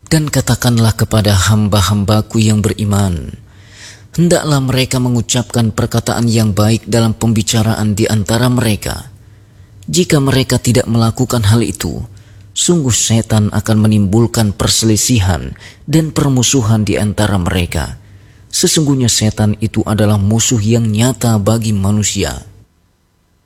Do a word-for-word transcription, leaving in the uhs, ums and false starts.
Dan katakanlah kepada hamba-hambaku yang beriman, hendaklah mereka mengucapkan perkataan yang baik dalam pembicaraan di antara mereka. Jika mereka tidak melakukan hal itu, sungguh setan akan menimbulkan perselisihan dan permusuhan di antara mereka. Sesungguhnya setan itu adalah musuh yang nyata bagi manusia.